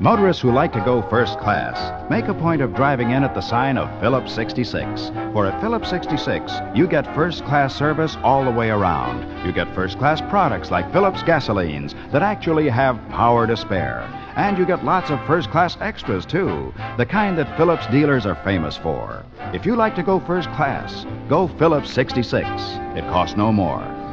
Motorists who like to go first class, make a point of driving in at the sign of Phillips 66. For at Phillips 66, you get first-class service all the way around. You get first-class products like Phillips gasolines that actually have power to spare. And you get lots of first-class extras, too, the kind that Phillips dealers are famous for. If you like to go first class, go Phillips 66. It costs no more.